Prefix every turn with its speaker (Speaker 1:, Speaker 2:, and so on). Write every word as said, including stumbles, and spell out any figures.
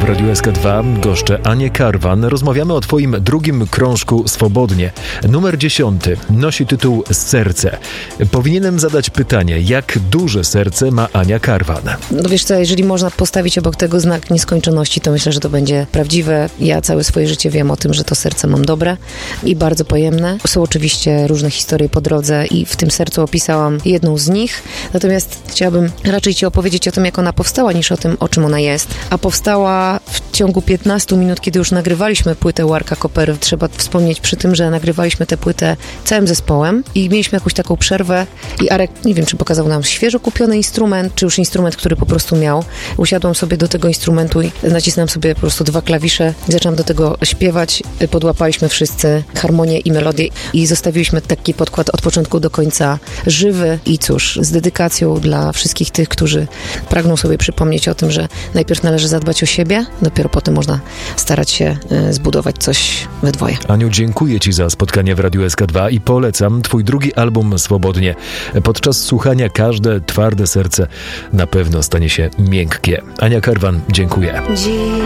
Speaker 1: w Radiu S K dwa. Goszczę Anię Karwan. Rozmawiamy o twoim drugim krążku Swobodnie. Numer dziesiąty nosi tytuł Serce. Powinienem zadać pytanie, jak duże serce ma Ania Karwan?
Speaker 2: No wiesz co, jeżeli można postawić obok tego znak nieskończoności, to myślę, że to będzie prawdziwe. Ja całe swoje życie wiem o tym, że to serce mam dobre i bardzo pojemne. Są oczywiście różne historie po drodze i w tym sercu opisałam jedną z nich. Natomiast chciałabym raczej ci opowiedzieć o tym, jak ona powstała, niż o tym, o czym ona jest. A powstała w ciągu piętnastu minut, kiedy już nagrywaliśmy płytę Łarka Kopery. Trzeba wspomnieć przy tym, że nagrywaliśmy tę płytę całym zespołem i mieliśmy jakąś taką przerwę i Arek, nie wiem, czy pokazał nam świeżo kupiony instrument, czy już instrument, który po prostu miał. Usiadłam sobie do tego instrumentu i nacisnąłem sobie po prostu dwa klawisze i zaczęłam do tego śpiewać. Podłapaliśmy wszyscy harmonię i melodię i zostawiliśmy taki podkład od początku do końca żywy i cóż, z dedykacją dla wszystkich tych, którzy pragną sobie przypomnieć o tym, że najpierw należy zadbać o siebie, dopiero potem można starać się y, zbudować coś we dwoje.
Speaker 1: Aniu, dziękuję ci za spotkanie w Radiu S K dwa i polecam twój drugi album Swobodnie. Podczas słuchania każde twarde serce na pewno stanie się miękkie. Ania Karwan, dziękuję.